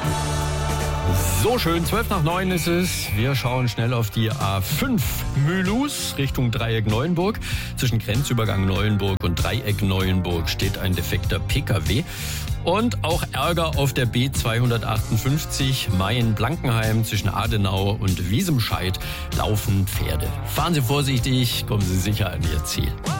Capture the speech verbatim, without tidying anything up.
So schön, zwölf nach neun ist es. Wir schauen schnell auf die A fünf Mühlhus Richtung Dreieck Neuenburg. Zwischen Grenzübergang Neuenburg und Dreieck Neuenburg steht ein defekter P K W. Und auch Ärger auf der B zweihundertachtundfünfzig Mayen-Blankenheim zwischen Adenau und Wiesemscheid laufen Pferde. Fahren Sie vorsichtig, kommen Sie sicher an Ihr Ziel.